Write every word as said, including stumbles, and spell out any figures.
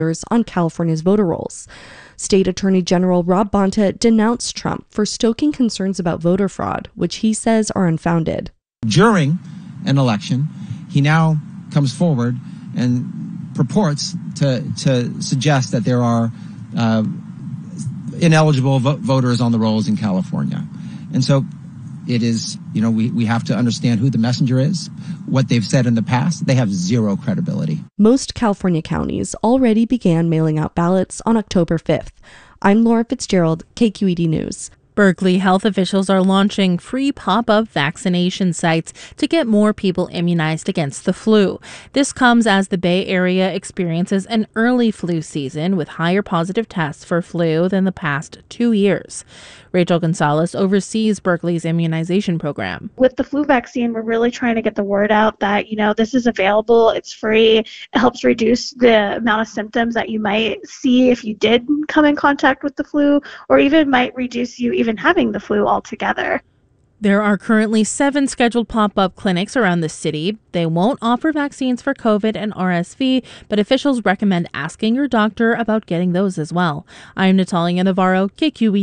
on California's voter rolls. State Attorney General Rob Bonta denounced Trump for stoking concerns about voter fraud, which he says are unfounded. During an election, he now comes forward and purports to, to suggest that there are uh, ineligible vo- voters on the rolls in California. And so it is, you know, we, we have to understand who the messenger is, what they've said in the past. They have zero credibility. Most California counties already began mailing out ballots on October fifth. I'm Laura Fitzgerald, K Q E D News. Berkeley health officials are launching free pop-up vaccination sites to get more people immunized against the flu. This comes as the Bay Area experiences an early flu season with higher positive tests for flu than the past two years. Rachel Gonzalez oversees Berkeley's immunization program. With the flu vaccine, we're really trying to get the word out that, you know, this is available, it's free, it helps reduce the amount of symptoms that you might see if you did come in contact with the flu, or even might reduce you even having the flu altogether. There are currently seven scheduled pop-up clinics around the city. They won't offer vaccines for COVID and R S V, but officials recommend asking your doctor about getting those as well. I'm Natalia Navarro, K Q E D.